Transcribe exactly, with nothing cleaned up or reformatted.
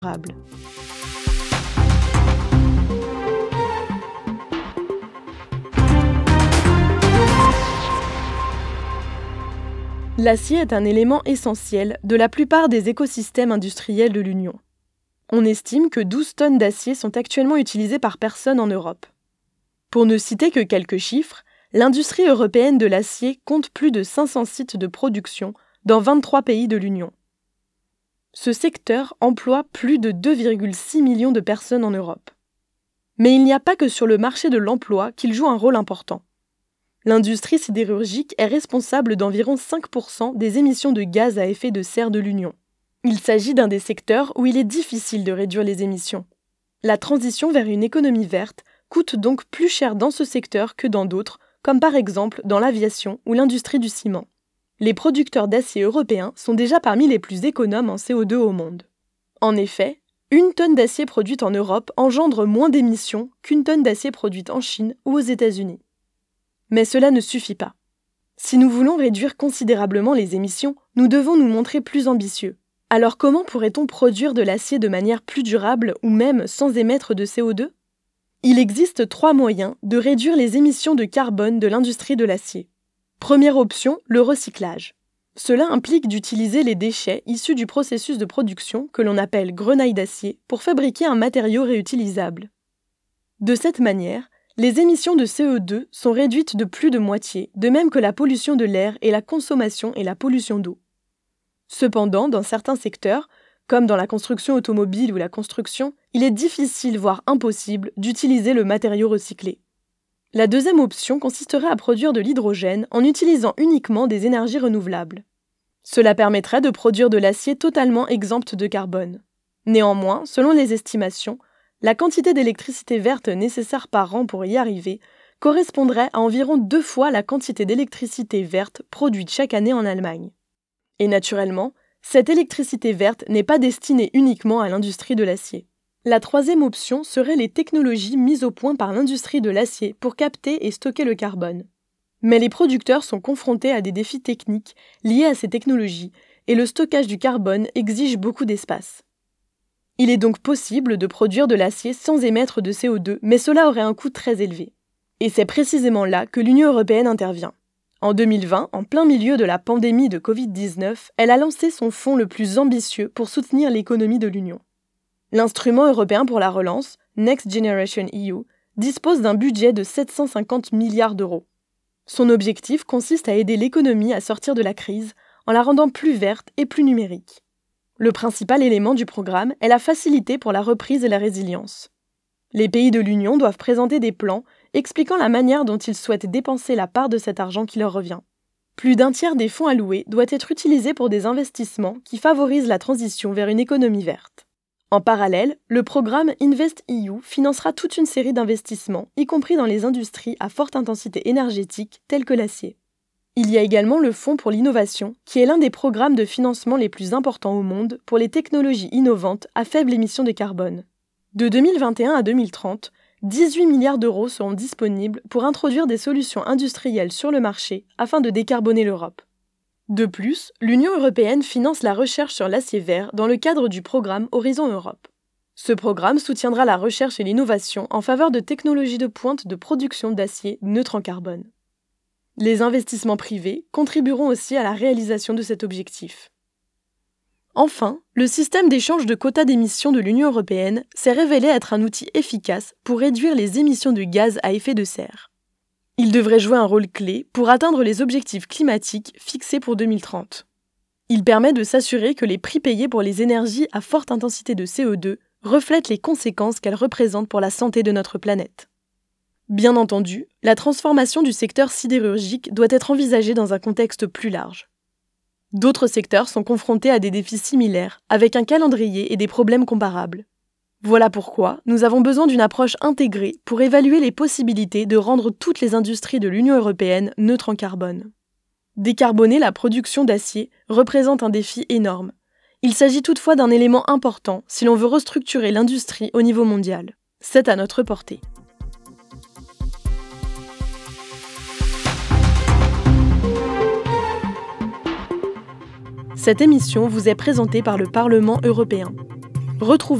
durable. L'acier est un élément essentiel de la plupart des écosystèmes industriels de l'Union. On estime que douze tonnes d'acier sont actuellement utilisées par personne en Europe. Pour ne citer que quelques chiffres, l'industrie européenne de l'acier compte plus de cinq cents sites de production dans vingt-trois pays de l'Union. Ce secteur emploie plus de deux virgule six millions de personnes en Europe. Mais il n'y a pas que sur le marché de l'emploi qu'il joue un rôle important. L'industrie sidérurgique est responsable d'environ cinq pour cent des émissions de gaz à effet de serre de l'Union. Il s'agit d'un des secteurs où il est difficile de réduire les émissions. La transition vers une économie verte coûte donc plus cher dans ce secteur que dans d'autres, comme par exemple dans l'aviation ou l'industrie du ciment. Les producteurs d'acier européens sont déjà parmi les plus économes en C O deux au monde. En effet, une tonne d'acier produite en Europe engendre moins d'émissions qu'une tonne d'acier produite en Chine ou aux États-Unis. Mais cela ne suffit pas. Si nous voulons réduire considérablement les émissions, nous devons nous montrer plus ambitieux. Alors comment pourrait-on produire de l'acier de manière plus durable ou même sans émettre de C O deux ? Il existe trois moyens de réduire les émissions de carbone de l'industrie de l'acier. Première option, le recyclage. Cela implique d'utiliser les déchets issus du processus de production que l'on appelle grenaille d'acier pour fabriquer un matériau réutilisable. De cette manière, les émissions de C O deux sont réduites de plus de moitié, de même que la pollution de l'air et la consommation et la pollution d'eau. Cependant, dans certains secteurs, comme dans la construction automobile ou la construction, il est difficile, voire impossible, d'utiliser le matériau recyclé. La deuxième option consisterait à produire de l'hydrogène en utilisant uniquement des énergies renouvelables. Cela permettrait de produire de l'acier totalement exempt de carbone. Néanmoins, selon les estimations, la quantité d'électricité verte nécessaire par an pour y arriver correspondrait à environ deux fois la quantité d'électricité verte produite chaque année en Allemagne. Et naturellement, cette électricité verte n'est pas destinée uniquement à l'industrie de l'acier. La troisième option serait les technologies mises au point par l'industrie de l'acier pour capter et stocker le carbone. Mais les producteurs sont confrontés à des défis techniques liés à ces technologies et le stockage du carbone exige beaucoup d'espace. Il est donc possible de produire de l'acier sans émettre de C O deux, mais cela aurait un coût très élevé. Et c'est précisément là que l'Union européenne intervient. En deux mille vingt, en plein milieu de la pandémie de covid dix-neuf, elle a lancé son fonds le plus ambitieux pour soutenir l'économie de l'Union. L'instrument européen pour la relance, Next Generation E U, dispose d'un budget de sept cent cinquante milliards d'euros. Son objectif consiste à aider l'économie à sortir de la crise en la rendant plus verte et plus numérique. Le principal élément du programme est la facilité pour la reprise et la résilience. Les pays de l'Union doivent présenter des plans expliquant la manière dont ils souhaitent dépenser la part de cet argent qui leur revient. Plus d'un tiers des fonds alloués doit être utilisé pour des investissements qui favorisent la transition vers une économie verte. En parallèle, le programme InvestEU financera toute une série d'investissements, y compris dans les industries à forte intensité énergétique telles que l'acier. Il y a également le Fonds pour l'innovation, qui est l'un des programmes de financement les plus importants au monde pour les technologies innovantes à faible émission de carbone. De deux mille vingt et un à deux mille trente, dix-huit milliards d'euros seront disponibles pour introduire des solutions industrielles sur le marché afin de décarboner l'Europe. De plus, l'Union européenne finance la recherche sur l'acier vert dans le cadre du programme Horizon Europe. Ce programme soutiendra la recherche et l'innovation en faveur de technologies de pointe de production d'acier neutre en carbone. Les investissements privés contribueront aussi à la réalisation de cet objectif. Enfin, le système d'échange de quotas d'émissions de l'Union européenne s'est révélé être un outil efficace pour réduire les émissions de gaz à effet de serre. Il devrait jouer un rôle clé pour atteindre les objectifs climatiques fixés pour deux mille trente. Il permet de s'assurer que les prix payés pour les énergies à forte intensité de C O deux reflètent les conséquences qu'elles représentent pour la santé de notre planète. Bien entendu, la transformation du secteur sidérurgique doit être envisagée dans un contexte plus large. D'autres secteurs sont confrontés à des défis similaires, avec un calendrier et des problèmes comparables. Voilà pourquoi nous avons besoin d'une approche intégrée pour évaluer les possibilités de rendre toutes les industries de l'Union européenne neutres en carbone. Décarboner la production d'acier représente un défi énorme. Il s'agit toutefois d'un élément important si l'on veut restructurer l'industrie au niveau mondial. C'est à notre portée. Cette émission vous est présentée par le Parlement européen. Retrouvez